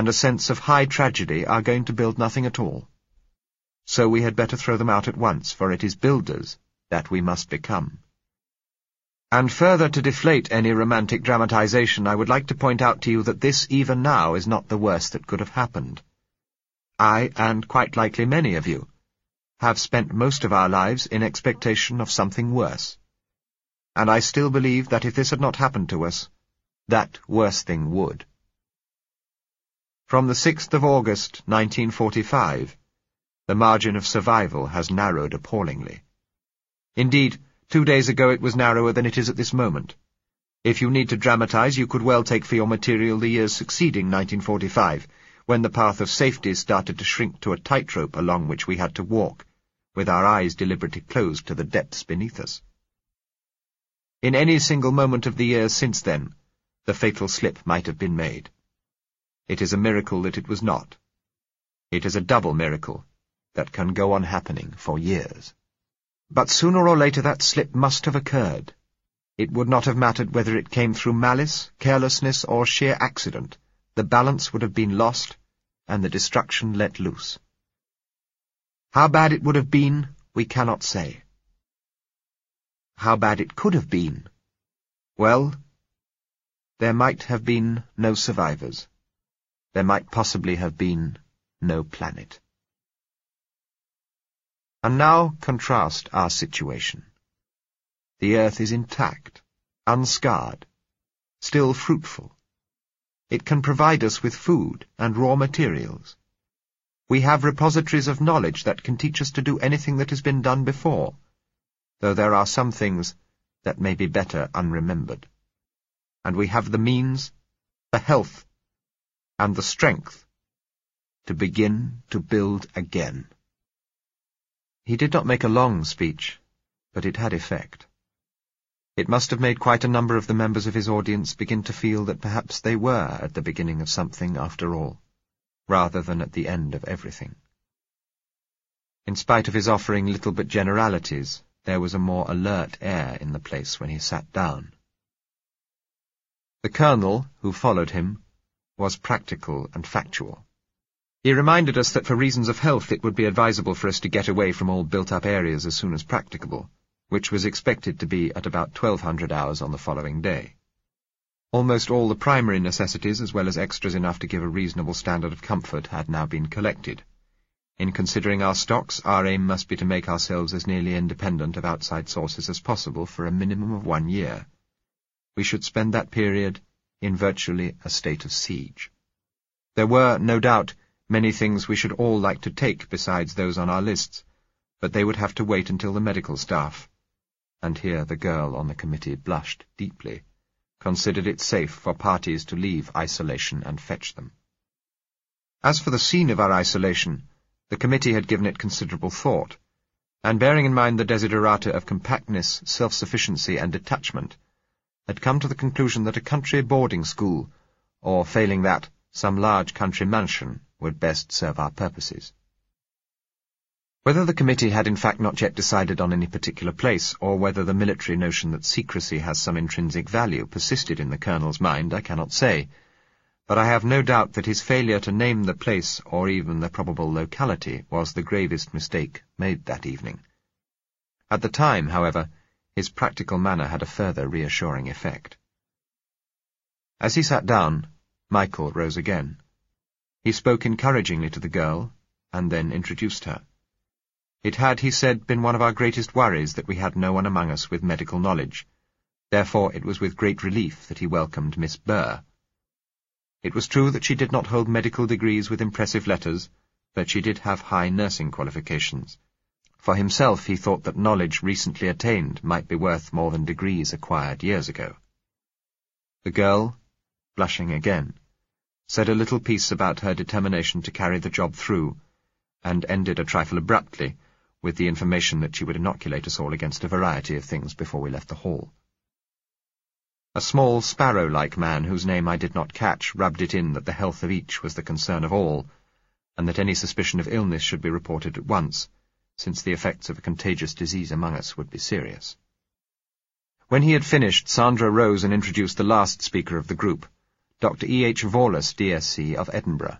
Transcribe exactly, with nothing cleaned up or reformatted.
and a sense of high tragedy are going to build nothing at all. So we had better throw them out at once, for it is builders that we must become. And further to deflate any romantic dramatization, I would like to point out to you that this, even now, is not the worst that could have happened. I, and quite likely many of you, have spent most of our lives in expectation of something worse. And I still believe that if this had not happened to us, that worse thing would. From the sixth of August, nineteen forty-five, the margin of survival has narrowed appallingly. Indeed, two days ago it was narrower than it is at this moment. If you need to dramatize, you could well take for your material the years succeeding nineteen forty-five, when the path of safety started to shrink to a tightrope along which we had to walk, with our eyes deliberately closed to the depths beneath us. In any single moment of the years since then, the fatal slip might have been made. It is a miracle that it was not. It is a double miracle that can go on happening for years. But sooner or later that slip must have occurred. It would not have mattered whether it came through malice, carelessness, or sheer accident. The balance would have been lost, and the destruction let loose. How bad it would have been, we cannot say. How bad it could have been? Well, there might have been no survivors. There might possibly have been no planet. And now contrast our situation. The earth is intact, unscarred, still fruitful. It can provide us with food and raw materials. We have repositories of knowledge that can teach us to do anything that has been done before, though there are some things that may be better unremembered. And we have the means, the health, and the strength to begin to build again. He did not make a long speech, but it had effect. It must have made quite a number of the members of his audience begin to feel that perhaps they were at the beginning of something after all, rather than at the end of everything. In spite of his offering little but generalities, there was a more alert air in the place when he sat down. The colonel, who followed him, was practical and factual. He reminded us that for reasons of health it would be advisable for us to get away from all built-up areas as soon as practicable, which was expected to be at about twelve hundred hours on the following day. Almost all the primary necessities, as well as extras enough to give a reasonable standard of comfort, had now been collected. In considering our stocks, our aim must be to make ourselves as nearly independent of outside sources as possible for a minimum of one year. We should spend that period in virtually a state of siege. There were, no doubt, many things we should all like to take besides those on our lists, but they would have to wait until the medical staff, and here the girl on the committee blushed deeply, considered it safe for parties to leave isolation and fetch them. As for the scene of our isolation, the committee had given it considerable thought, and bearing in mind the desiderata of compactness, self-sufficiency, and detachment, had come to the conclusion that a country boarding school, or failing that, some large country mansion, would best serve our purposes. Whether the committee had in fact not yet decided on any particular place, or whether the military notion that secrecy has some intrinsic value persisted in the colonel's mind, I cannot say, but I have no doubt that his failure to name the place or even the probable locality was the gravest mistake made that evening. At the time, however, his practical manner had a further reassuring effect. As he sat down, Michael rose again. He spoke encouragingly to the girl, and then introduced her. It had, he said, been one of our greatest worries that we had no one among us with medical knowledge. Therefore it was with great relief that he welcomed Miss Burr. It was true that she did not hold medical degrees with impressive letters, but she did have high nursing qualifications. For himself, he thought that knowledge recently attained might be worth more than degrees acquired years ago. The girl, blushing again, said a little piece about her determination to carry the job through, and ended a trifle abruptly with the information that she would inoculate us all against a variety of things before we left the hall. A small sparrow-like man, whose name I did not catch, rubbed it in that the health of each was the concern of all, and that any suspicion of illness should be reported at once, since the effects of a contagious disease among us would be serious. When he had finished, Sandra rose and introduced the last speaker of the group, Doctor E. H. Vorlus, D S C, of Edinburgh.